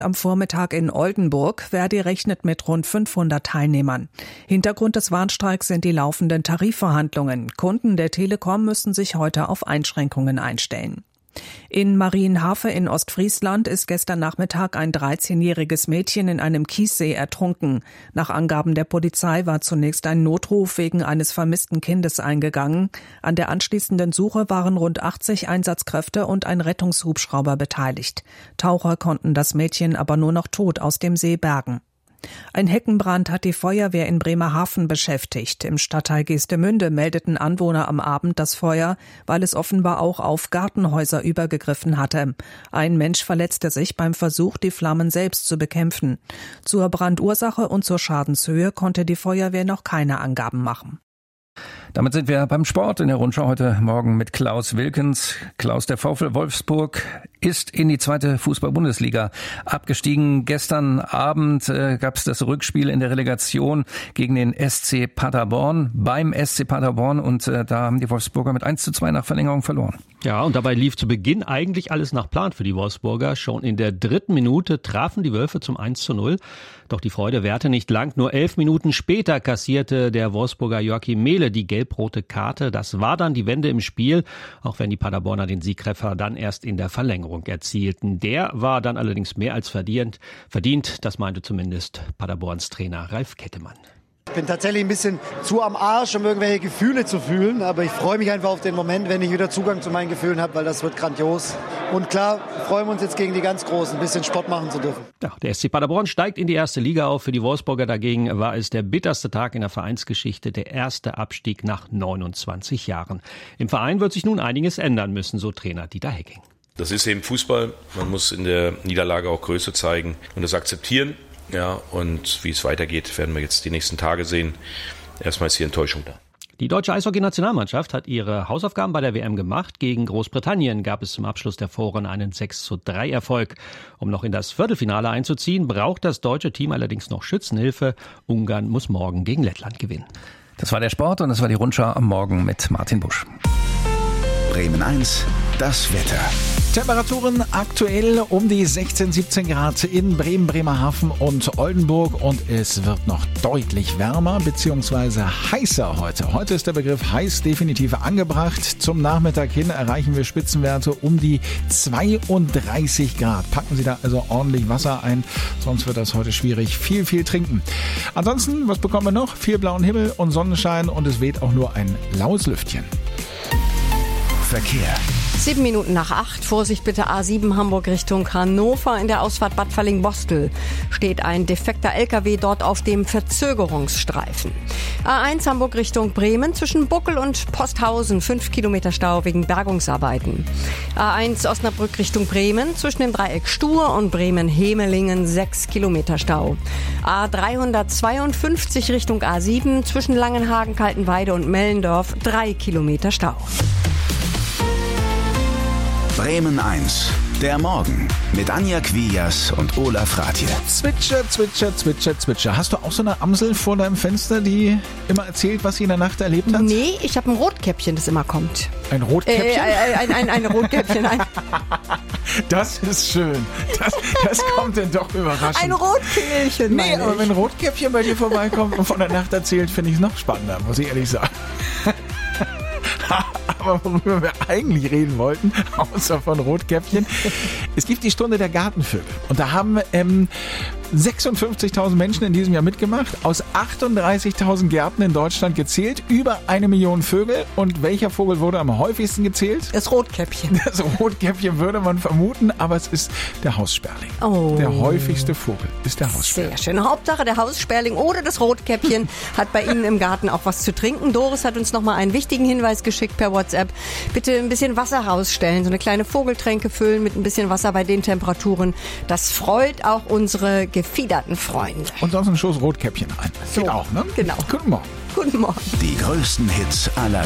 Am Vormittag in Oldenburg. Verdi rechnet mit rund 500 Teilnehmern. Hintergrund des Warnstreiks sind die laufenden Tarifverhandlungen. Kunden der Telekom müssen sich heute auf Einschränkungen einstellen. In Marienhafe in Ostfriesland ist gestern Nachmittag ein 13-jähriges Mädchen in einem Kiessee ertrunken. Nach Angaben der Polizei war zunächst ein Notruf wegen eines vermissten Kindes eingegangen. An der anschließenden Suche waren rund 80 Einsatzkräfte und ein Rettungshubschrauber beteiligt. Taucher konnten das Mädchen aber nur noch tot aus dem See bergen. Ein Heckenbrand hat die Feuerwehr in Bremerhaven beschäftigt. Im Stadtteil Geestemünde meldeten Anwohner am Abend das Feuer, weil es offenbar auch auf Gartenhäuser übergegriffen hatte. Ein Mensch verletzte sich beim Versuch, die Flammen selbst zu bekämpfen. Zur Brandursache und zur Schadenshöhe konnte die Feuerwehr noch keine Angaben machen. Damit sind wir beim Sport in der Rundschau heute Morgen mit Klaus Wilkens. Klaus, der VfL Wolfsburg ist in die 2. Fußball-Bundesliga abgestiegen. Gestern Abend gab es das Rückspiel in der Relegation gegen den SC Paderborn beim SC Paderborn und da haben die Wolfsburger mit 1:2 nach Verlängerung verloren. Ja, und dabei lief zu Beginn eigentlich alles nach Plan für die Wolfsburger. Schon in der 3. Minute trafen die Wölfe zum 1:0. Doch die Freude währte nicht lang. Nur 11 Minuten später kassierte der Wolfsburger Joachim Mehle die gelb-rote Karte. Das war dann die Wende im Spiel, auch wenn die Paderborner den Siegtreffer dann erst in der Verlängerung erzielten. Der war dann allerdings mehr als verdient. Das meinte zumindest Paderborns Trainer Ralf Kettemann. Ich bin tatsächlich ein bisschen zu am Arsch, um irgendwelche Gefühle zu fühlen. Aber ich freue mich einfach auf den Moment, wenn ich wieder Zugang zu meinen Gefühlen habe, weil das wird grandios. Und klar, freuen wir uns jetzt gegen die ganz Großen, ein bisschen Sport machen zu dürfen. Ja, der SC Paderborn steigt in die 1. Liga auf. Für die Wolfsburger dagegen war es der bitterste Tag in der Vereinsgeschichte, der erste Abstieg nach 29 Jahren. Im Verein wird sich nun einiges ändern müssen, so Trainer Dieter Hecking. Das ist eben Fußball. Man muss in der Niederlage auch Größe zeigen und das akzeptieren. Ja, und wie es weitergeht, werden wir jetzt die nächsten Tage sehen. Erstmal ist die Enttäuschung da. Die deutsche Eishockey-Nationalmannschaft hat ihre Hausaufgaben bei der WM gemacht. Gegen Großbritannien gab es zum Abschluss der Vorrunde einen 6:3-Erfolg. Um noch in das Viertelfinale einzuziehen, braucht das deutsche Team allerdings noch Schützenhilfe. Ungarn muss morgen gegen Lettland gewinnen. Das war der Sport und das war die Rundschau am Morgen mit Martin Busch. Bremen 1, das Wetter. Temperaturen aktuell um die 16, 17 Grad in Bremen, Bremerhaven und Oldenburg und es wird noch deutlich wärmer bzw. heißer heute. Heute ist der Begriff heiß definitiv angebracht. Zum Nachmittag hin erreichen wir Spitzenwerte um die 32 Grad. Packen Sie da also ordentlich Wasser ein, sonst wird das heute schwierig. Viel trinken. Ansonsten, was bekommen wir noch? Viel blauen Himmel und Sonnenschein und es weht auch nur ein laues Lüftchen. Verkehr. 7 Minuten nach 8. Vorsicht bitte A7 Hamburg Richtung Hannover. In der Ausfahrt Bad Falling-Bostel steht ein defekter LKW dort auf dem Verzögerungsstreifen. A1 Hamburg Richtung Bremen zwischen Buckel und Posthausen 5 Kilometer Stau wegen Bergungsarbeiten. A1 Osnabrück Richtung Bremen zwischen dem Dreieck Stur und Bremen-Hemelingen 6 Kilometer Stau. A352 Richtung A7 zwischen Langenhagen, Kaltenweide und Mellendorf 3 Kilometer Stau. Bremen 1, der Morgen mit Anja Quias und Olaf Ratje. Zwitscher, zwitscher, zwitscher, zwitscher. Hast du auch so eine Amsel vor deinem Fenster, die immer erzählt, was sie in der Nacht erlebt hat? Nee, ich habe ein Rotkäppchen, das immer kommt. Ein Rotkäppchen? Ein Rotkäppchen. Das ist schön. Das kommt denn doch überraschend. Ein Rotkehlchen, Nee, aber wenn ein Rotkäppchen bei dir vorbeikommt und von der Nacht erzählt, finde ich es noch spannender, muss ich ehrlich sagen. Aber worüber wir eigentlich reden wollten, außer von Rotkäppchen, es gibt die Stunde der Gartenvögel. Und da haben 56.000 Menschen in diesem Jahr mitgemacht, aus 38.000 Gärten in Deutschland gezählt, über 1 Million Vögel. Und welcher Vogel wurde am häufigsten gezählt? Das Rotkäppchen. Das Rotkäppchen würde man vermuten, aber es ist der Haussperling. Oh. Der häufigste Vogel ist der Haussperling. Sehr schön. Hauptsache der Haussperling oder das Rotkäppchen hat bei Ihnen im Garten auch was zu trinken. Doris hat uns nochmal einen wichtigen Hinweis geschickt per WhatsApp. Bitte ein bisschen Wasser rausstellen, so eine kleine Vogeltränke füllen mit ein bisschen Wasser bei den Temperaturen. Das freut auch unsere gefiederten Freunde. Und sonst ein Schuss Rotkäppchen rein. So. Geht auch, ne? Genau. Guten Morgen. Guten Morgen. Die größten Hits aller